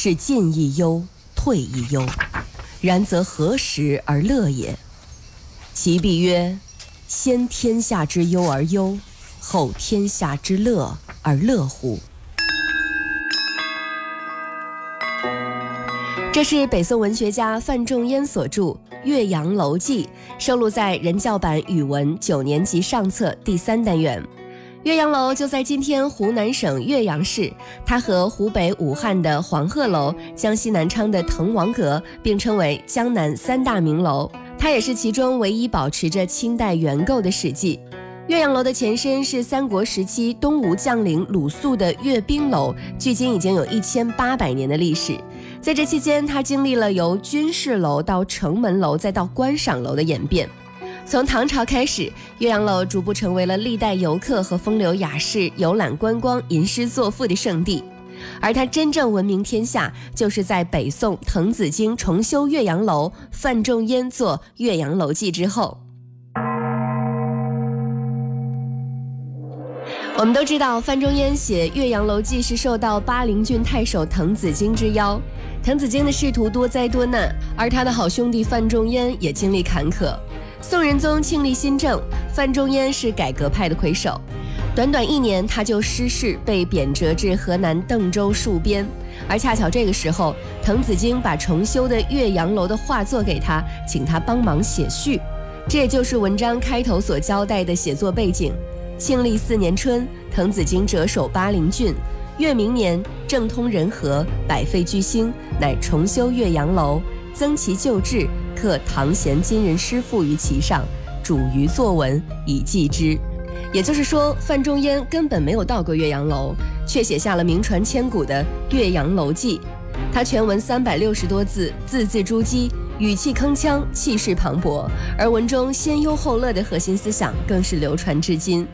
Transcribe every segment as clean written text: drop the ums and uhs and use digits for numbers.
是进亦忧，退亦忧，然则何时而乐也？其必曰：先天下之忧而忧，后天下之乐而乐乎？这是北宋文学家范仲淹所著《岳阳楼记》，收录在人教版语文9年级上册第3单元。岳阳楼就在今天湖南省岳阳市，它和湖北武汉的黄鹤楼、江西南昌的滕王阁并称为江南3大名楼，它也是其中唯一保持着清代原构的史迹。岳阳楼的前身是三国时期东吴将领鲁肃的阅兵楼，距今已经有1800年的历史。在这期间，它经历了由军事楼到城门楼再到观赏楼的演变。从唐朝开始，岳阳楼逐步成为了历代游客和风流雅士游览观光、吟诗作赋的圣地。而它真正闻名天下，就是在北宋滕子京重修岳阳楼，范仲淹作《岳阳楼记》之后。我们都知道，范仲淹写《岳阳楼记》是受到巴陵郡太守滕子京之邀。滕子京的仕途多灾多难，而他的好兄弟范仲淹也经历坎坷。宋仁宗庆历新政，范仲淹是改革派的魁首，短短1年他就失势，被贬谪至河南邓州戍边。而恰巧这个时候，滕子京把重修的岳阳楼的画作给他，请他帮忙写序。这也就是文章开头所交代的写作背景。庆历4年春，滕子京谪守巴陵郡，越明年，政通人和，百废具兴，乃重修岳阳楼，增其旧制，刻唐贤今人诗赋于其上，主于作文，以记之。也就是说，范仲淹根本没有到过岳阳楼，却写下了名传千古的《岳阳楼记》。他全文360多字，字字珠玑，语气铿锵，气势磅礴，而文中先忧后乐的核心思想更是流传至今。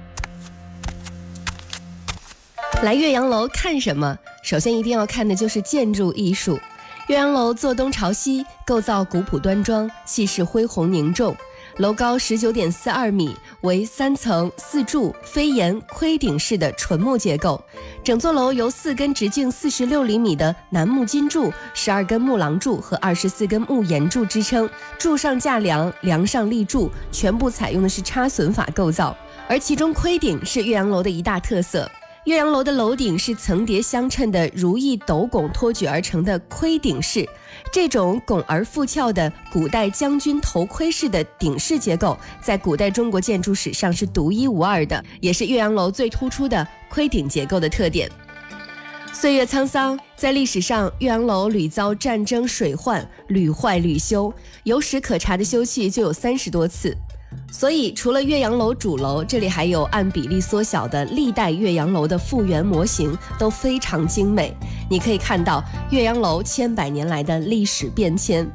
来岳阳楼看什么？首先一定要看的就是建筑艺术。岳阳楼坐东朝西，构造古朴端庄，气势恢宏凝重。楼高19.42米，为3层4柱飞檐盔顶式的纯木结构。整座楼由4根直径46厘米的楠木金柱、12根木廊柱和24根木檐柱支撑，柱上架梁，梁上立柱，全部采用的是插榫法构造。而其中盔顶是岳阳楼的一大特色。岳阳楼的楼顶是层叠相衬的如意斗拱托举而成的盔顶式，这种拱而复翘的古代将军头盔式的顶式结构，在古代中国建筑史上是独一无二的，也是岳阳楼最突出的盔顶结构的特点。岁月沧桑，在历史上，岳阳楼屡遭战争水患，屡坏屡修，有史可查的修葺就有30多次。所以除了岳阳楼主楼，这里还有按比例缩小的历代岳阳楼的复原模型，都非常精美。你可以看到岳阳楼千百年来的历史变迁。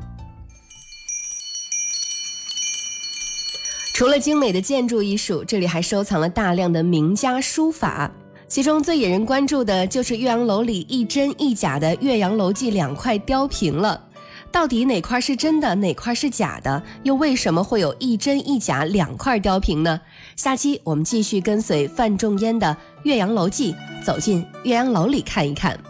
除了精美的建筑艺术，这里还收藏了大量的名家书法，其中最引人关注的就是岳阳楼里一真一假的《岳阳楼记》2块雕屏了。到底哪块是真的，哪块是假的？又为什么会有一真一假2块雕屏呢？下期我们继续跟随范仲淹的《岳阳楼记》，走进岳阳楼里看一看。